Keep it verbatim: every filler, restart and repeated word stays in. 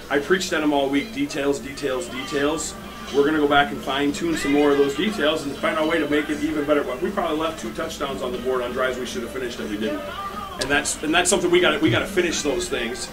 I preached at them all week, details, details, details. We're going to go back and fine-tune some more of those details and find our way to make it even better. We probably left two touchdowns on the board on drives we should have finished that we didn't. And that's and that's something we got we got to finish those things.